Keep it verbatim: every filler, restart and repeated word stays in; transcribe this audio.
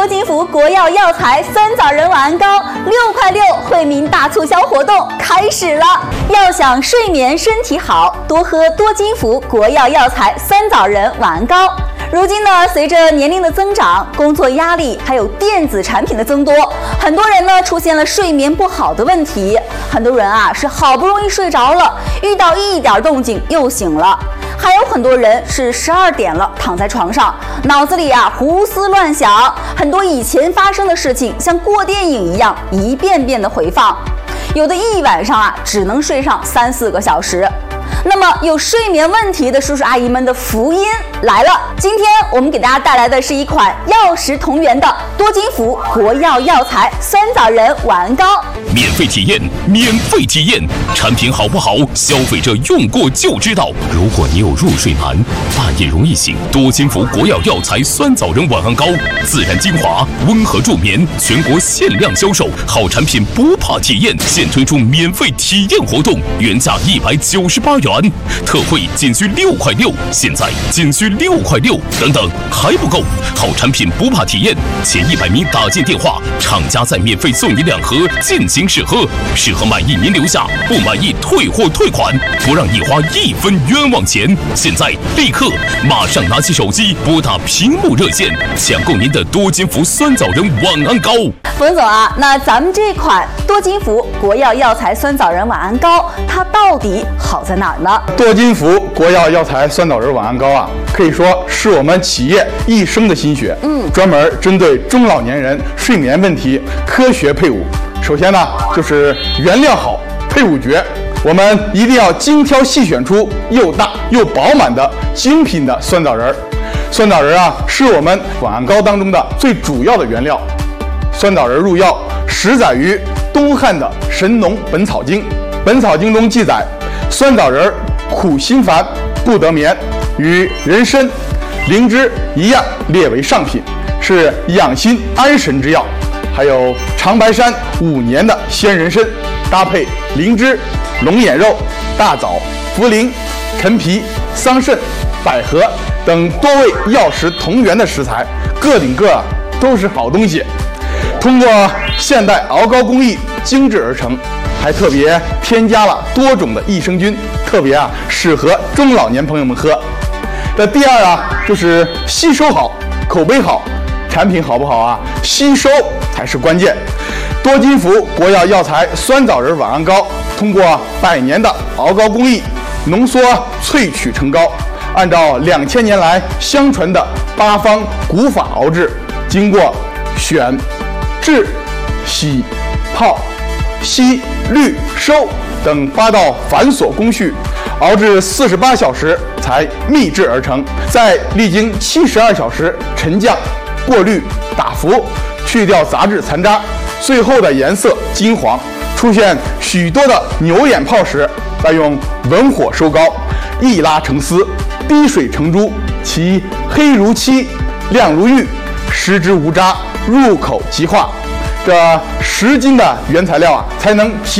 多金福国药药材酸枣仁晚安膏六块六惠民大促销活动开始了。要想睡眠身体好，多喝多金福国药药材酸枣仁晚安膏。如今呢，随着年龄的增长，工作压力还有电子产品的增多，很多人呢出现了睡眠不好的问题。很多人啊是好不容易睡着了，遇到一点动静又醒了。还有很多人是十二点了，躺在床上，脑子里啊胡思乱想，很多以前发生的事情像过电影一样一遍遍的回放，有的一晚上啊只能睡上三四个小时。那么有睡眠问题的叔叔阿姨们的福音来了，今天我们给大家带来的是一款药食同源的多金福国药药材酸枣仁晚安膏。 免费体验，免费体验，产品好不好，消费者用过就知道。如果你有入睡难，半夜容易醒，多金福国药药材酸枣仁晚安膏，自然精华，温和助眠，全国限量销售，好产品不怕体验，现推出免费体验活动，原价一百九十八元，特惠仅需六块六，现在仅需六块六，等等还不够，好产品不怕体验，前一百名打进电话，厂家再免费送你两盒进行试喝，适合满意您留下，不满意退货退款，不让你花一分冤枉钱。现在立刻马上拿起手机拨打屏幕热线，抢购您的多金福酸枣仁晚安膏。 冯总啊，那咱们这款多金福国药药材酸枣仁晚安膏，它到底好在哪儿呢？ 多金福国药药材酸枣仁晚安膏啊，可以说是我们企业一生的心血。嗯，专门针对中老年人睡眠问题科学配伍。首先呢，就是原料好，配伍绝。我们一定要精挑细选出又大又饱满的精品的酸枣仁。酸枣仁啊，是我们晚安膏当中的最主要的原料。酸枣仁入药始载于东汉的《神农本草经》。《本草经》中记载，酸枣仁苦心烦，不得眠，与人参、灵芝一样列为上品，是养心安神之药。还有长白山五年的鲜人参，搭配灵芝、龙眼肉、大枣、茯苓、陈皮、桑葚、百合等多味药食同源的食材，个顶个啊都是好东西。通过现代熬膏工艺精制而成，还特别添加了多种的益生菌，特别啊适合中老年朋友们喝。那第二啊，就是吸收好，口碑好。产品好不好啊？吸收才是关键。多金福国药药材酸枣仁晚安膏，通过百年的熬膏工艺，浓缩萃取成膏，按照两千年来相传的八方古法熬制，经过选、制、洗、泡、吸、滤、收等八道繁琐工序，熬制四十八小时才秘制而成，再历经七十二小时沉降、过滤、打浮，去掉杂质残渣，最后的颜色金黄，出现许多的牛眼泡时，再用文火收膏，一拉成丝，滴水成珠，其黑如漆，亮如玉，食之无渣，入口即化。这十斤的原材料啊，才能提